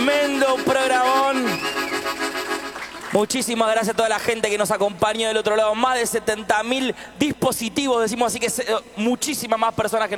Tremendo programón. Muchísimas gracias a toda la gente que nos acompañó del otro lado. Más de 70.000 dispositivos, decimos así que muchísimas más personas que